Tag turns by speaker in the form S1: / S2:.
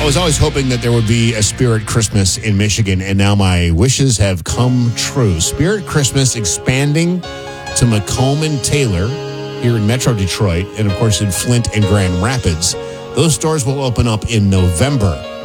S1: was always hoping that there would be a Spirit Christmas in Michigan, and now my wishes have come true. Spirit Christmas expanding to Macomb and Taylor here in Metro Detroit, and of course in Flint and Grand Rapids. Those stores will open up in November.